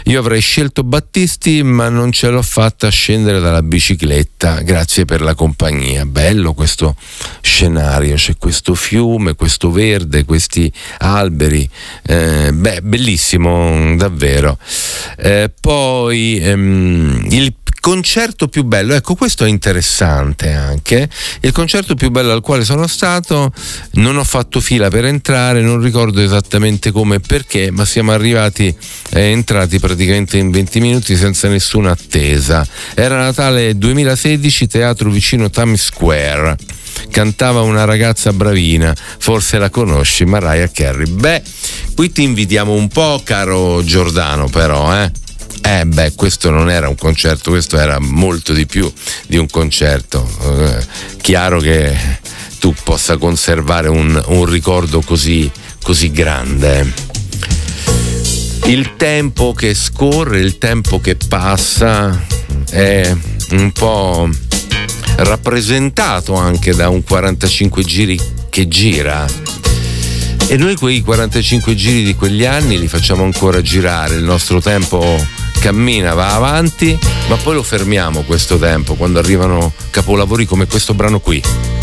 Io avrei scelto Battisti, ma non ce l'ho fatta scendere dalla bicicletta. Grazie per la compagnia. Bello questo scenario, c'è questo fiume, questo verde, questi alberi. Bellissimo, davvero. Poi il concerto più bello, ecco, questo è interessante anche. Il concerto più bello al quale sono stato, non ho fatto fila per entrare, non ricordo esattamente come e perché, ma siamo entrati praticamente in 20 minuti senza nessuna attesa. Era Natale 2016, teatro vicino Times Square. Cantava una ragazza bravina, forse la conosci, Mariah Carey. Qui ti invidiamo un po', caro Giordano, però, questo non era un concerto, questo era molto di più di un concerto. Chiaro che tu possa conservare un ricordo così grande. Il tempo che scorre, il tempo che passa è un po' rappresentato anche da un 45 giri che gira. E noi quei 45 giri di quegli anni li facciamo ancora girare, il nostro tempo cammina, va avanti, ma poi lo fermiamo questo tempo quando arrivano capolavori come questo brano qui.